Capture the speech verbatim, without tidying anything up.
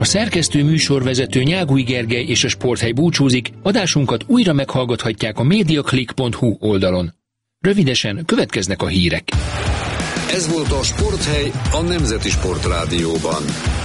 A szerkesztő műsorvezető Nyágúj Gergely és a Sporthely búcsúzik, adásunkat újra meghallgathatják a mediaclick pont hu oldalon. Rövidesen következnek a hírek. Ez volt a Sporthely a Nemzeti Sportrádióban.